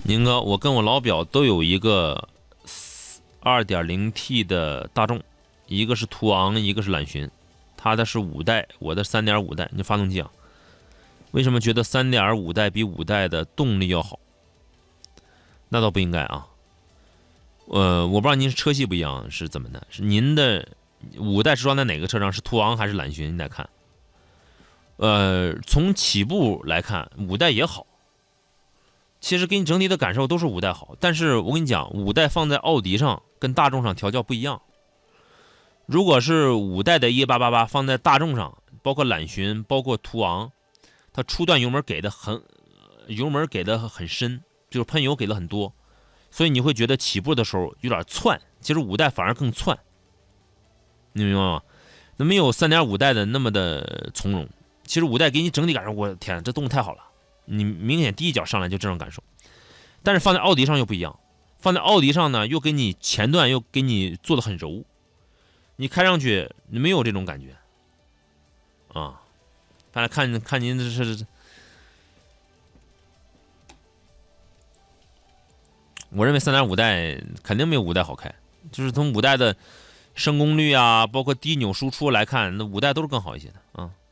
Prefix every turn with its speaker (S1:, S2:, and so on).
S1: 宁哥，我跟我老表都有一个2.0T 的大众，一个是途昂，一个是揽巡，他的是5代，我的3.5代。你发动机啊，为什么觉得3.5代比5代的动力要好？那倒不应该啊。我不知道您是车系不一样是怎么的，是您的5代是装在哪个车上？是途昂还是揽巡？你得看。从起步来看，5代也好。其实给你整体的感受都是5代好，但是我跟你讲，5代放在奥迪上跟大众上调教不一样。如果是5代的1888放在大众上，包括揽巡，包括途昂，它初段油门给的很深，就是喷油给的很多，所以你会觉得起步的时候有点窜。其实5代反而更窜，你明白吗？那没有3.5代的那么的从容。其实5代给你整体感受，我的天，这动力太好了。你明显第一脚上来就这种感受，但是放在奥迪上又不一样，放在奥迪上呢，又给你前段又给你做的很柔，你开上去你没有这种感觉啊。大家看您这是，我认为3.5代肯定没有5代好开，就是从5代的升功率啊，包括低扭输出来看，那5代都是更好一些的啊。